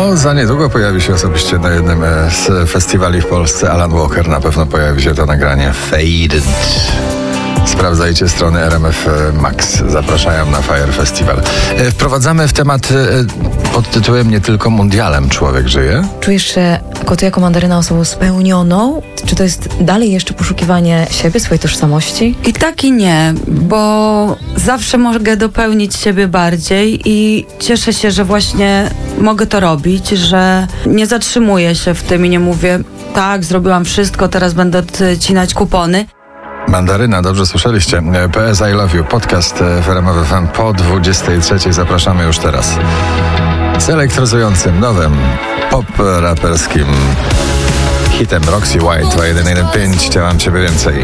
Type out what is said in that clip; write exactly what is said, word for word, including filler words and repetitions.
No, za niedługo pojawi się osobiście na jednym z festiwali w Polsce Alan Walker. Na pewno pojawi się to nagranie Faded. Sprawdzajcie strony R M F Max. Zapraszają na Fire Festival. Wprowadzamy w temat pod tytułem Nie tylko mundialem człowiek żyje. Czujesz się jako ty, jako mandaryna, osobą spełnioną? Czy to jest dalej jeszcze poszukiwanie siebie, swojej tożsamości? I tak i nie, bo zawsze mogę dopełnić siebie bardziej i cieszę się, że właśnie mogę to robić, że nie zatrzymuję się w tym i nie mówię, tak, zrobiłam wszystko, teraz będę odcinać kupony. Mandaryna, dobrze słyszeliście. P S I Love You, podcast w R M F F M po dwudziestej trzeciej. Zapraszamy już teraz z elektryzującym, nowym, pop-raperskim hitem Roxy White dwa jeden jeden pięć. Chciałam ciebie więcej.